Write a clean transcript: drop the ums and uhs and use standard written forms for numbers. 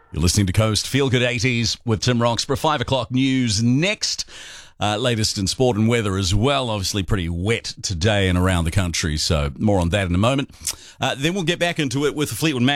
You're listening to Coast Feel Good 80s with Tim Roxburgh. 5 o'clock news next. Latest in sport and weather as well. Obviously pretty wet today and around the country, so more on that in a moment. Then we'll get back into it with the Fleetwood Mac.